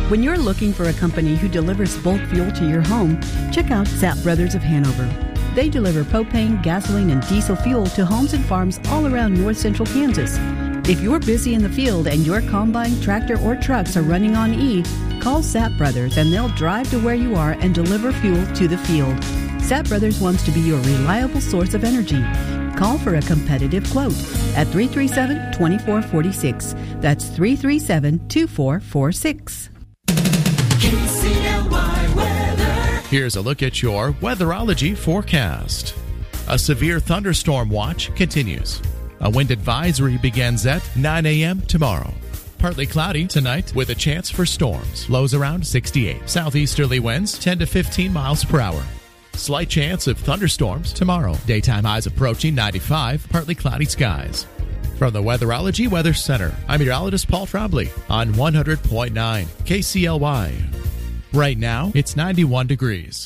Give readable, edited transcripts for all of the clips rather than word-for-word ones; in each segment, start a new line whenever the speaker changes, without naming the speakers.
When you're looking for a company who delivers bulk fuel to your home, check out Sapp Brothers of Hanover. They deliver propane, gasoline, and diesel fuel to homes and farms all around north central Kansas. If you're busy in the field and your combine, tractor, or trucks are running on E, call Sapp Brothers and they'll drive to where you are and deliver fuel to the field. Sapp Brothers wants to be your reliable source of energy. Call for a competitive quote at 337-2446. That's 337-2446.
KCLY weather.
Here's a look at your weatherology forecast. A severe thunderstorm watch continues. A wind advisory begins at 9 a.m. tomorrow. Partly cloudy tonight with a chance for storms. Lows around 68. Southeasterly winds 10 to 15 miles per hour. Slight chance of thunderstorms tomorrow. Daytime highs approaching 95. Partly cloudy skies. From the Weatherology Weather Center, I'm meteorologist Paul Trombley on 100.9 KCLY. Right now, it's 91 degrees.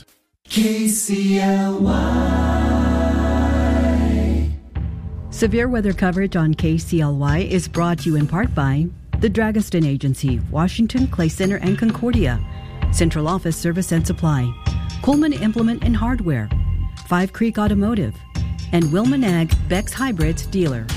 KCLY.
Severe weather coverage on KCLY is brought to you in part by the Dragaston Agency, Washington, Clay Center, and Concordia, Central Office Service and Supply, Coleman Implement and Hardware, Five Creek Automotive, and Wilman Ag Beck's Hybrids dealer.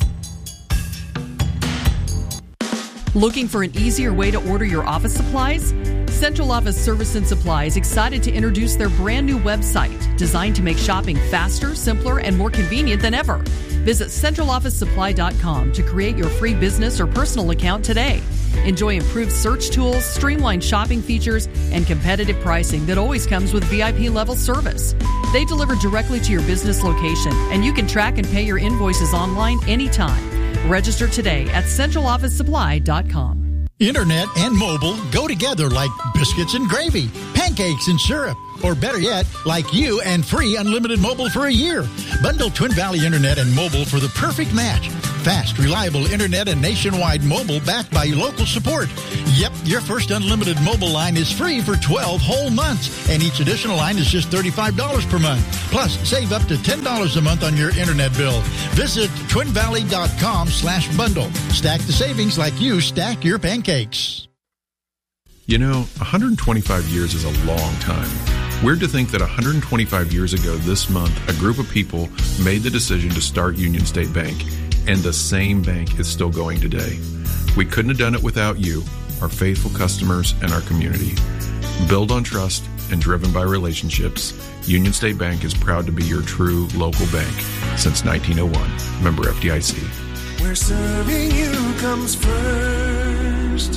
Looking for an easier way to order your office supplies? Central Office Service and Supply is excited to introduce their brand new website, designed to make shopping faster, simpler, and more convenient than ever. Visit centralofficesupply.com to create your free business or personal account today. Enjoy improved search tools, streamlined shopping features, and competitive pricing that always comes with VIP-level service. They deliver directly to your business location, and you can track and pay your invoices online anytime. Register today at centralofficesupply.com.
Internet and mobile go together like biscuits and gravy, pancakes and syrup, or better yet, like you and free unlimited mobile for a year. Bundle Twin Valley Internet and mobile for the perfect match. Fast, reliable internet and nationwide mobile backed by local support. Yep, your first unlimited mobile line is free for 12 whole months, and each additional line is just $35 per month. Plus, save up to $10 a month on your internet bill. Visit twinvalley.com/bundle. Stack the savings like you stack your pancakes.
You know, 125 years is a long time. Weird to think that 125 years ago this month, a group of people made the decision to start Union State Bank, and the same bank is still going today. We couldn't have done it without you, our faithful customers, and our community. Built on trust and driven by relationships, Union State Bank is proud to be your true local bank since 1901. Member FDIC.
Where serving you comes first.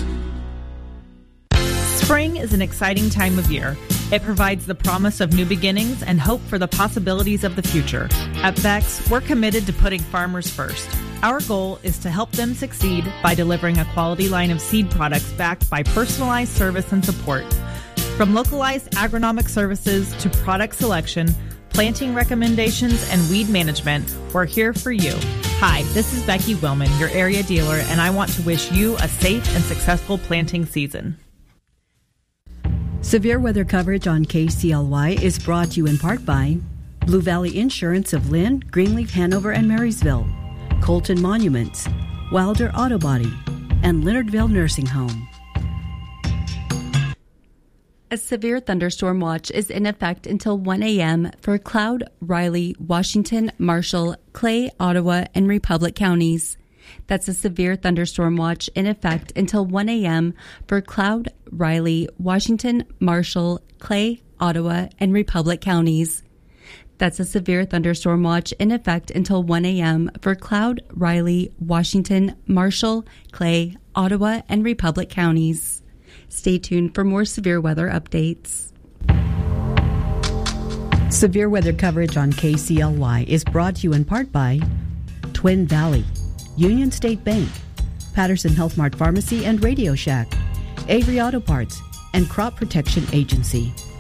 Spring is an exciting time of year. It provides the promise of new beginnings and hope for the possibilities of the future. At Beck's, we're committed to putting farmers first. Our goal is to help them succeed by delivering a quality line of seed products backed by personalized service and support. From localized agronomic services to product selection, planting recommendations, and weed management, we're here for you. Hi, this is Becky Willman, your area dealer, and I want to wish you a safe and successful planting season.
Severe weather coverage on KCLY is brought to you in part by Blue Valley Insurance of Lynn, Greenleaf, Hanover, and Marysville, Colton Monuments, Wilder Auto Body, and Leonardville Nursing Home.
A severe thunderstorm watch is in effect until 1 a.m. for Cloud, Riley, Washington, Marshall, Clay, Ottawa, and Republic counties. That's a severe thunderstorm watch in effect until 1 a.m. for Cloud, Riley, Washington, Marshall, Clay, Ottawa, and Republic counties. That's a severe thunderstorm watch in effect until 1 a.m. for Cloud, Riley, Washington, Marshall, Clay, Ottawa, and Republic counties. Stay tuned for more severe weather updates.
Severe weather coverage on KCLY is brought to you in part by Twin Valley, Union State Bank, Patterson Health Mart Pharmacy and Radio Shack, Avery Auto Parts, and Crop Protection Agency.